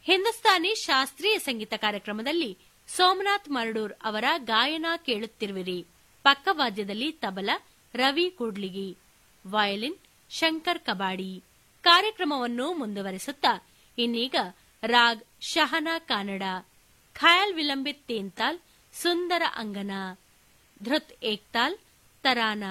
ಹಿಂದೂಸ್ತಾನಿ ಶಾಸ್ತ್ರೀಯ ಸಂಗೀತ ಕಾರ್ಯಕ್ರಮದಲ್ಲಿ ಸೋಮನಾಥ್ ಮರಡೂರ್ ಅವರ ಗಾಯನ ಕೇಳುತ್ತಿರುವಿರಿ. ಪಕ್ಕವಾದ್ಯದಲ್ಲಿ ತಬಲ ರವಿ ಕೂಡ್ಲಿಗಿ, ವಯಲಿನ್ ಶಂಕರ್ ಕಬಾಡಿ. ಕಾರ್ಯಕ್ರಮವನ್ನು ಮುಂದುವರೆಸುತ್ತಾ ಇನ್ನೀಗ ರಾಗ್ ಶಹನಾ ಕಾನಡ, ಖಯಾಲ್ ವಿಲಂಬಿತ್ ತೇನ್ತಾಲ್, ಸುಂದರ ಅಂಗನ, ಧೃತ್ ಏಕ್ತಾಲ್, ತರಾನಾ.